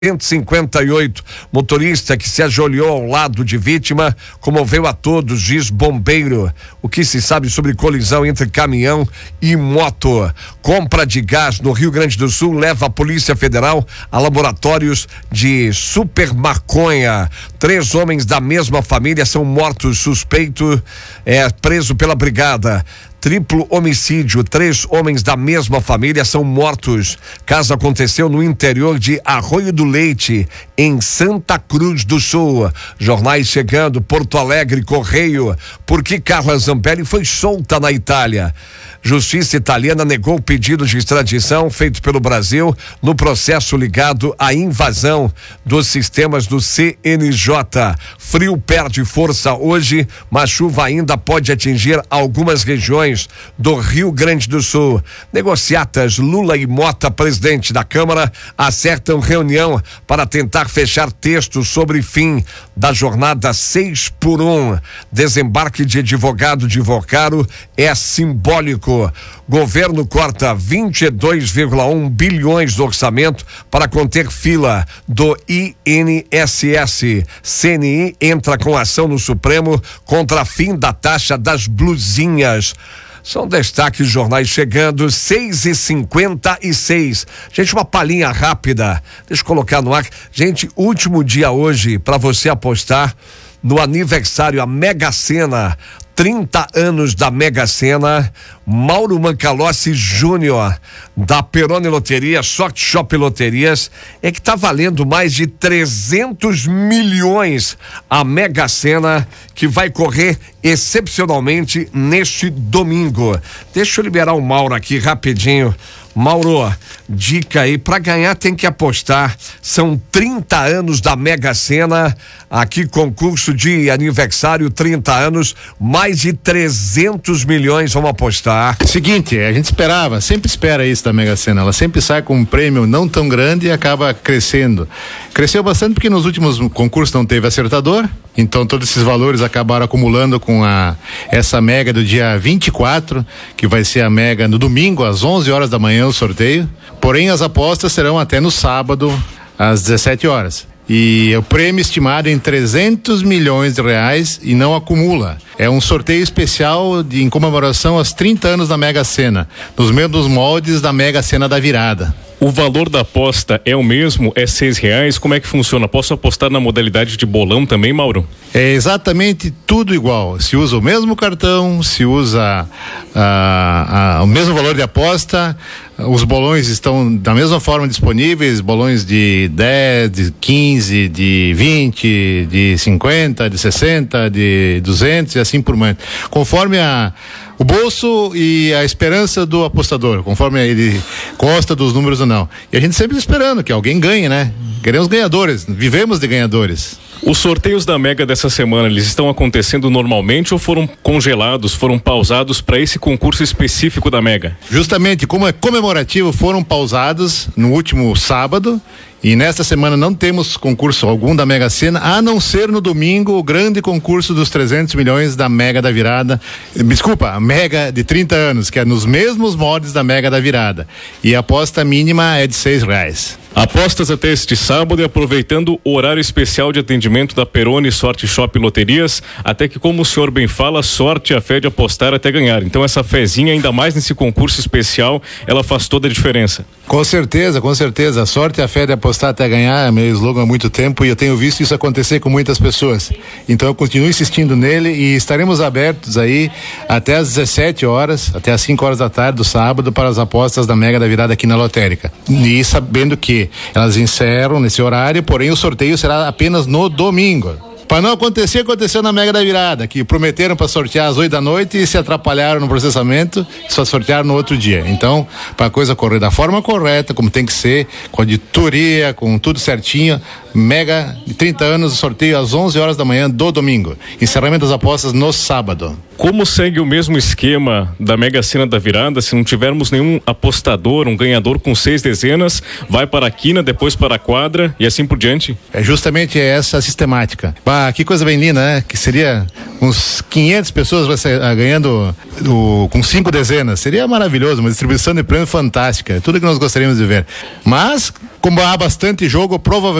158. Motorista que se ajoelhou ao lado de vítima comoveu a todos, diz bombeiro. O que se sabe sobre colisão entre caminhão e moto? Compra de gás no Rio Grande do Sul leva a Polícia Federal a laboratórios de super maconha. 3 homens da mesma família são mortos. Suspeito é preso pela brigada. Triplo homicídio, 3 homens da mesma família são mortos. Caso aconteceu no interior de Arroio do Leite, em Santa Cruz do Sul. Jornais chegando, Porto Alegre, Correio. Por que Carla Zambelli foi solta na Itália? Justiça italiana negou o pedido de extradição feito pelo Brasil no processo ligado à invasão dos sistemas do CNJ. Frio perde força hoje, mas chuva ainda pode atingir algumas regiões do Rio Grande do Sul. Negociatas Lula e Mota, presidente da Câmara, acertam reunião para tentar fechar texto sobre fim da jornada 6x1. Desembarque de advogado de Vocaro é simbólico. Governo corta 22,1 bilhões do orçamento para conter fila do INSS. CNI entra com ação no Supremo contra fim da taxa das blusinhas. São destaques jornais chegando, 6h56. Gente, uma palhinha rápida. Deixa eu colocar no ar. Gente, último dia hoje para você apostar no aniversário, a Mega Sena. 30 anos da Mega Sena. Mauro Mancalossi Júnior, da Peroni Loteria, Sorte Shop Loterias, é que está valendo mais de 300 milhões a Mega Sena, que vai correr excepcionalmente neste domingo. Deixa eu liberar o Mauro aqui rapidinho. Mauro, dica aí, para ganhar tem que apostar. São 30 anos da Mega Sena, aqui concurso de aniversário, 30 anos, mais de 300 milhões, vamos apostar. Seguinte, a gente sempre espera isso da Mega Sena, ela sempre sai com um prêmio não tão grande e acaba crescendo. Cresceu bastante porque nos últimos concursos não teve acertador, então todos esses valores acabaram acumulando com essa Mega do dia 24, que vai ser a Mega no domingo, às 11 horas da manhã, o sorteio. Porém, as apostas serão até no sábado, às 17 horas. E o prêmio estimado em 300 milhões de reais e não acumula. É um sorteio especial em comemoração aos 30 anos da Mega Sena, nos mesmos moldes da Mega Sena da virada. O valor da aposta é o mesmo? É R$6? Como é que funciona? Posso apostar na modalidade de bolão também, Mauro? É exatamente tudo igual. Se usa o mesmo cartão, se usa o mesmo valor de aposta, os bolões estão da mesma forma disponíveis, bolões de 10, de 15, de 20, de 50, de 60, de 200 e assim por diante. Conforme o bolso e a esperança do apostador, conforme ele gosta dos números ou não. E a gente sempre esperando que alguém ganhe, né? Queremos ganhadores, vivemos de ganhadores. Os sorteios da Mega dessa semana, eles estão acontecendo normalmente ou foram congelados, foram pausados para esse concurso específico da Mega? Justamente, como é comemorativo, foram pausados no último sábado. E nesta semana não temos concurso algum da Mega Sena, a não ser no domingo o grande concurso dos 300 milhões da Mega da virada. Desculpa, a Mega de 30 anos, que é nos mesmos moldes da Mega da virada. E a aposta mínima é de R$6. Apostas até este sábado e aproveitando o horário especial de atendimento da Peroni Sorte Shop Loterias, até que, como o senhor bem fala, sorte a fé de apostar até ganhar. Então essa fezinha, ainda mais nesse concurso especial, ela faz toda a diferença. Com certeza, com certeza. A sorte e a fé de apostar até ganhar é meu slogan há muito tempo e eu tenho visto isso acontecer com muitas pessoas. Então eu continuo insistindo nele e estaremos abertos aí até às 17 horas, até às 5 horas da tarde do sábado para as apostas da Mega da virada aqui na lotérica. E sabendo que elas encerram nesse horário, porém o sorteio será apenas no domingo. Para não acontecer, aconteceu na Mega da virada, que prometeram para sortear às 8 da noite e se atrapalharam no processamento, só sortearam no outro dia. Então, para a coisa correr da forma correta, como tem que ser, com auditoria, com tudo certinho, Mega de 30 anos, sorteio às 11 horas da manhã do domingo. Encerramento das apostas no sábado. Como segue o mesmo esquema da Mega Sena da virada, se não tivermos nenhum apostador, um ganhador com 6 dezenas, vai para a quina, depois para a quadra e assim por diante? É justamente essa a sistemática. Que coisa bem linda, né? Que seria uns 500 pessoas ganhando com 5 dezenas. Seria maravilhoso, uma distribuição de prêmio fantástica. Tudo que nós gostaríamos de ver. Mas como há bastante jogo, provavelmente